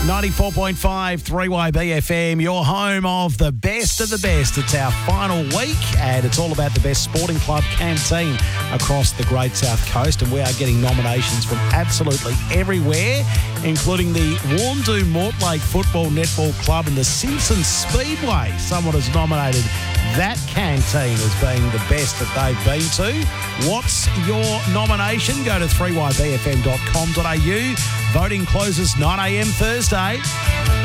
94.5 3YB FM, your home of the best of the best. It's our final week and it's all about the best sporting club canteen across the Great South Coast, and we are getting nominations from absolutely everywhere, including the Warndoo Mortlake Football Netball Club and the Simpson Speedway. Someone has nominated that canteen as being the best that they've been to. What's your nomination? Go to 3ybfm.com.au. Voting closes 9 a.m. Thursday.